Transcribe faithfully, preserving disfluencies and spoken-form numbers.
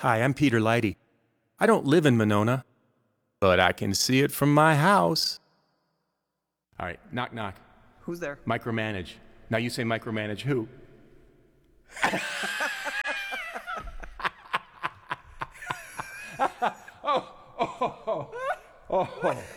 Hi, I'm Peter Lighty. I don't live in Monona, but I can see it from my house. All right, knock, knock. Who's there? Micromanage. Now you say micromanage who? oh, oh, oh, oh, oh.